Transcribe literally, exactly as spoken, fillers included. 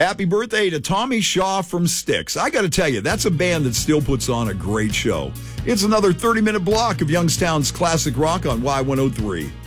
Happy birthday to Tommy Shaw from Styx. I got to tell you, that's a band that still puts on a great show. It's another thirty-minute block of Youngstown's classic rock on Y one oh three.